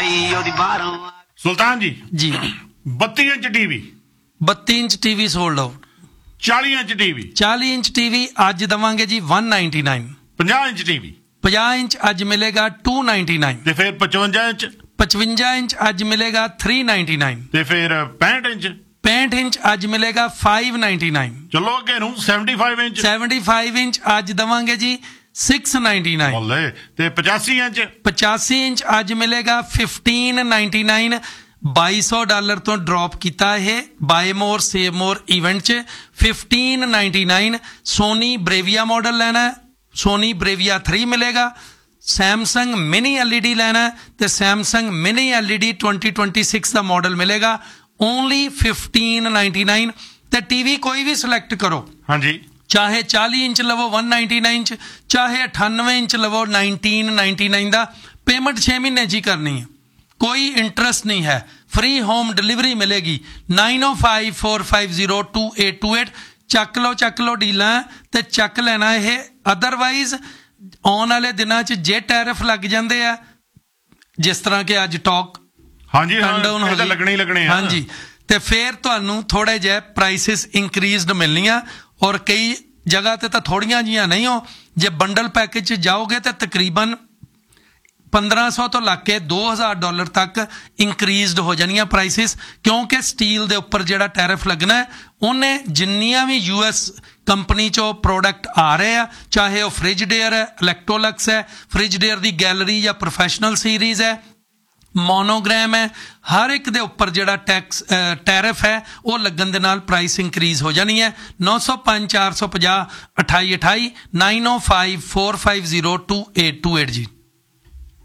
ਸੁਲਤਾਨ ਜੀ ਜੀ 32 inch TV 32 inch TV sold out 40 inch TV 40 inch TV ਅੱਜ ਦਵਾਂਗੇ ਜੀ 199 50 ਇੰਚ ਟੀਵੀ 50 ਇੰਚ ਅੱਜ ਮਿਲੇਗਾ 299 ਤੇ ਫਿਰ 55 ਇੰਚ 55 ਇੰਚ ਅੱਜ ਮਿਲੇਗਾ 399 ਤੇ ਫਿਰ 65 ਇੰਚ 65 ਇੰਚ ਅੱਜ ਮਿਲੇਗਾ 599 ਚਲੋ ਅੱਗੇ ਨੂੰ 75 ਇੰਚ 75 ਇੰਚ ਅੱਜ ਦਵਾਂਗੇ ਜੀ 699 ਬੱਲੇ ਤੇ 85 ਇੰਚ 85 ਇੰਚ ਅੱਜ ਮਿਲੇਗਾ 1599 $2200 ਤੋਂ ਡ੍ਰੌਪ ਕੀਤਾ ਇਹ ਬਾਏ ਮੋਰ ਸੇਵ ਮੋਰ ਇਵੈਂਟ 'ਚ 1599 ਸੋਨੀ ਬ੍ਰੇਵੀਆ ਮਾਡਲ ਲੈਣਾ ਸੋਨੀ ਬ੍ਰੇਵੀਆ 3 ਮਿਲੇਗਾ ਸੈਮਸੰਗ ਮਿਨੀ LED ਲੈਣਾ ਤੇ ਸੈਮਸੰਗ ਮਿਨੀ LED 2026 ਦਾ ਮਾਡਲ ਮਿਲੇਗਾ ਓਨਲੀ 1599 ਤੇ ਟੀਵੀ ਕੋਈ ਵੀ ਸਿਲੈਕਟ ਕਰੋ ਹਾਂਜੀ ਚਾਹੇ 40 ਇੰਚ ਲਵੋ 199 ਇੰਚ ਚਾਹੇ 98 ਇੰਚ ਲਵੋ 1999 ਦਾ ਪੇਮੈਂਟ 6 ਮਹੀਨੇ 'ਚ ਹੀ ਕਰਨੀ ਹੈ ਕੋਈ ਇੰਟਰਸਟ ਨਹੀਂ ਹੈ ਫ੍ਰੀ ਹੋਮ ਡਿਲੀਵਰੀ ਮਿਲੇਗੀ 9054502828 ਚੱਕ ਲਓ ਡੀਲਾਂ ਤੇ ਚੱਕ ਲੈਣਾ ਇਹ ਅਦਰਵਾਈਜ਼ ਆਉਣ ਵਾਲੇ ਦਿਨਾਂ 'ਚ ਜੇ ਟੈਰਿਫ ਲੱਗ ਜਾਂਦੇ ਆ ਜਿਸ ਤਰ੍ਹਾਂ ਕਿ ਅੱਜ ਟਾਕ ਹਾਂਜੀ ਲੱਗਣੇ ਹੀ ਲੱਗਣੇ ਆ ਹਾਂਜੀ ਤੇ ਫਿਰ ਤੁਹਾਨੂੰ ਥੋੜੇ ਜਿਹੇ ਪ੍ਰਾਈਸਿਸ ਇਨਕਰੀਜ਼ਡ ਮਿਲਣੀਆਂ ਔਰ ਕਈ ਜਗ੍ਹਾ ਤੇ ਤਾਂ ਥੋੜੀਆਂ ਜੀਆਂ ਨਹੀਂ ਹੋ ਜੇ ਬੰਡਲ ਪੈਕੇਜ 'ਚ ਜਾਓਗੇ ਤਾਂ ਤਕਰੀਬਨ 1500 ਤੋਂ ਲੱਗ ਕੇ $2000 ਤੱਕ ਇਨਕਰੀਜ਼ਡ ਹੋ ਜਾਣੀਆਂ ਪ੍ਰਾਈਸਿਸ ਕਿਉਂਕਿ ਸਟੀਲ ਦੇ ਉੱਪਰ ਜਿਹੜਾ ਟੈਰਿਫ ਲੱਗਣਾ ਹੈ ਉਹਨੇ ਜਿੰਨੀਆਂ ਵੀ US ਕੰਪਨੀ 'ਚੋਂ ਪ੍ਰੋਡਕਟ ਆ ਰਹੇ ਆ ਚਾਹੇ ਉਹ ਫ੍ਰਿਜਡੇਅਰ ਹੈ ਇਲੈਕਟ੍ਰੋਲਕਸ ਹੈ ਫ੍ਰਿਜਡੇਅਰ ਦੀ ਗੈਲਰੀ ਜਾਂ ਪ੍ਰੋਫੈਸ਼ਨਲ ਸੀਰੀਜ਼ ਹੈ ਮੋਨੋਗ੍ਰਾਮ ਹੈ ਹਰ ਇੱਕ ਦੇ ਉੱਪਰ ਜਿਹੜਾ ਟੈਰਿਫ ਹੈ ਉਹ ਲੱਗਣ ਦੇ ਨਾਲ ਪ੍ਰਾਈਸ ਇਨਕਰੀਜ਼ ਹੋ ਜਾਣੀ ਹੈ 905 450 2828 905 450 2828 ਜੀ